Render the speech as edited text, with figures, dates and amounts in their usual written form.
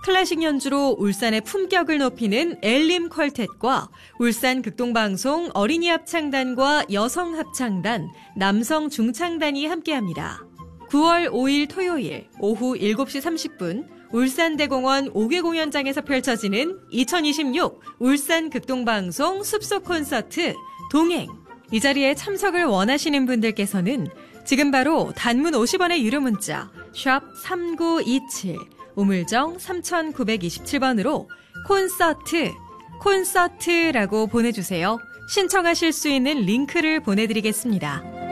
클래식 연주로 울산의 품격을 높이는 엘림 퀄텟과 울산 극동방송 어린이 합창단과 여성 합창단, 남성 중창단이 함께합니다. 9월 5일 토요일 오후 7시 30분 울산대공원 5개 공연장에서 펼쳐지는 2026 울산 극동방송 숲속 콘서트 동행. 이 자리에 참석을 원하시는 분들께서는 지금 바로 단문 50원의 유료 문자 샵 3927 우물정 3927번으로 콘서트라고 보내주세요. 신청하실 수 있는 링크를 보내드리겠습니다.